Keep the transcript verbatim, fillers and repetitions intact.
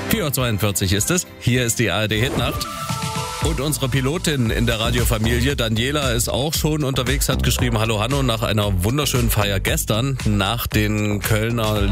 vier Uhr zweiundvierzig ist es. Hier ist die A R D-Hitnacht. Und unsere Pilotin in der Radiofamilie, Daniela, ist auch schon unterwegs, hat geschrieben, hallo Hanno, nach einer wunderschönen Feier gestern, nach den Kölner